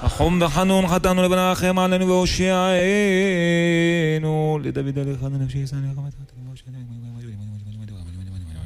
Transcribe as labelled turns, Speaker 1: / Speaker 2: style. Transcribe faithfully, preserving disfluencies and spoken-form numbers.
Speaker 1: החום וחנון חתנו לבנה לכם עלינו והושיענו לדוד עליך לנפשי ישראל